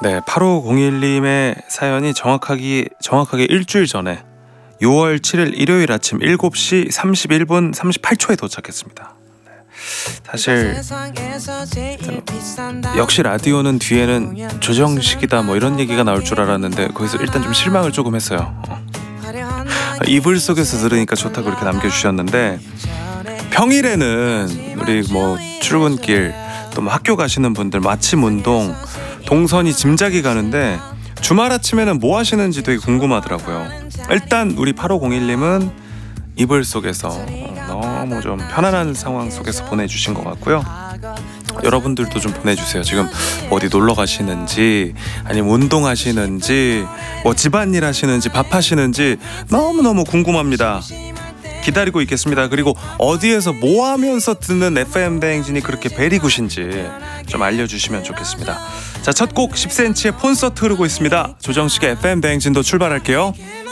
네, 8501님의 사연이 정확하게 일주일 전에 6월 7일 일요일 아침 7시 31분 38초에 도착했습니다. 네, 사실 역시 라디오는 뒤에는 조정식이다 뭐 이런 얘기가 나올 줄 알았는데 거기서 일단 좀 실망을 조금 했어요. 이불 속에서 들으니까 좋다고 이렇게 남겨주셨는데, 평일에는 우리 뭐 출근길 또 뭐 학교 가시는 분들, 마침 운동, 동선이 짐작이 가는데 주말 아침에는 뭐 하시는지 되게 궁금하더라고요. 일단 우리 8501님은 이불 속에서 너무 좀 편안한 상황 속에서 보내주신 것 같고요. 여러분들도 좀 보내주세요. 지금 어디 놀러 가시는지, 아니면 운동하시는지, 뭐 집안일 하시는지, 밥 하시는지 너무너무 궁금합니다. 기다리고 있겠습니다. 그리고 어디에서 뭐 하면서 듣는 FM 대행진이 그렇게 베리굿인지 좀 알려주시면 좋겠습니다. 자, 첫 곡 10cm의 콘서트 흐르고 있습니다. 조정식의 FM 대행진도 출발할게요.